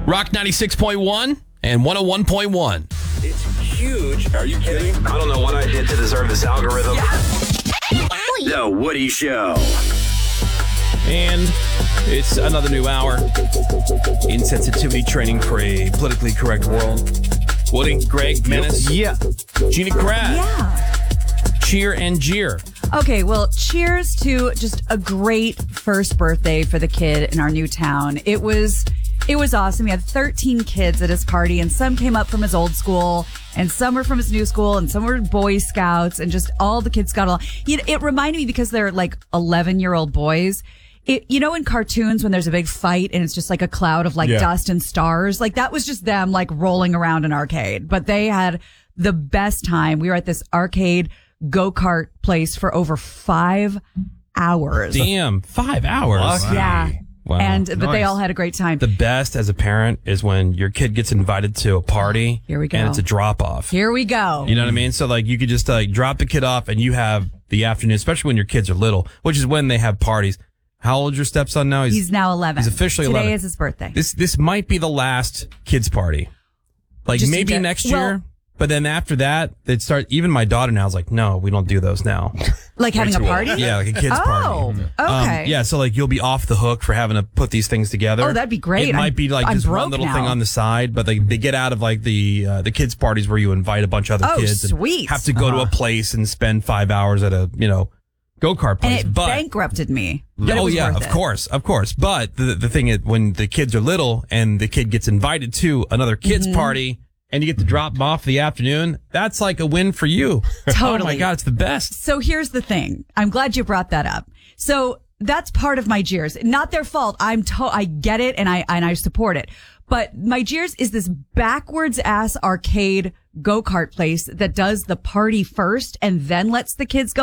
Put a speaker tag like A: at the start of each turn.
A: Rock 96.1 and 101.1.
B: It's huge. Are you kidding? I don't know what I did to deserve this algorithm. The Woody Show.
A: And it's another new hour. Insensitivity training for a politically correct world. Woody, Greg, Menace.
C: Yeah.
A: Gina Krad.
D: Yeah.
A: Cheer and jeer.
D: Okay, well, cheers to just a great first birthday for the kid in our new town. It was awesome. He had 13 kids at his party, and some came up from his old school, and some were from his new school, and some were Boy Scouts, and just all the kids got along. It reminded me, because they're like 11-year-old boys. In cartoons when there's a big fight and it's just like a cloud of dust and stars, like that was just them like rolling around an arcade. But they had the best time. We were at this arcade go-kart place for over 5 hours.
A: Damn, 5 hours.
C: Wow.
D: Yeah.
A: Wow.
D: But they all had a great time.
A: The best as a parent is when your kid gets invited to a party.
D: Here we go.
A: And it's a drop-off.
D: Here we go.
A: You know what I mean? So you could just drop the kid off and you have the afternoon, especially when your kids are little, which is when they have parties. How old is your stepson now?
D: He's now 11.
A: He's officially 11.
D: Today is his birthday.
A: This might be the last kids party.
D: Just
A: maybe next year. But then after that, they'd start. Even my daughter now is like, no, we don't do those now.
D: Like having a party?
A: Yeah, like a kids party.
D: Oh, okay.
A: Yeah, so you'll be off the hook for having to put these things together.
D: Oh, that'd be great.
A: It might be
D: I'm
A: just one
D: broke
A: little
D: now.
A: thing on the side, but they get out of the kids parties where you invite a bunch of other kids.
D: Sweet.
A: And have to go to a place and spend 5 hours at a go-kart place.
D: And it bankrupted me.
A: Of course. But the thing is, when the kids are little and the kid gets invited to another kids party and you get to drop them off for the afternoon, that's like a win for you.
D: Totally.
A: Oh my God, it's the best.
D: So here's the thing. I'm glad you brought that up. So that's part of my jeers. Not their fault. I get it and I support it. But my jeers is this backwards ass arcade go-kart place that does the party first and then lets the kids go.